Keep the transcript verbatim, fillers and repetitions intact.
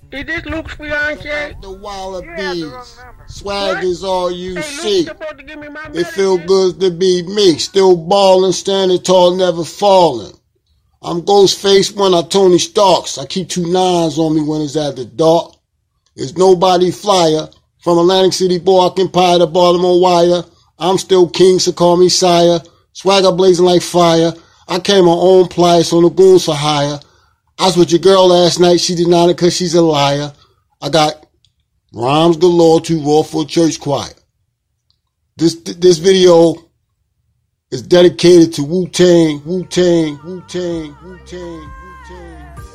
Is this Luke's fiance? The Wallabies. Yeah, Swag what? is all you Hey, see. Luke supposed to give me my It feel medicine? good to be me. Still ballin', standing tall, never falling. I'm Ghostface when I Tony Starks. I keep two nines on me when it's at the dark. There's nobody flyer. From Atlantic City, boy, I can pie the Baltimore wire. I'm still king, so call me sire. Swagger blazing like fire. I came my own pliers on the goons for hire. I was with your girl last night. She denied it because she's a liar. I got rhymes galore too raw for a church choir. This this video is dedicated to Wu-Tang, Wu-Tang, Wu-Tang, Wu-Tang, Wu-Tang.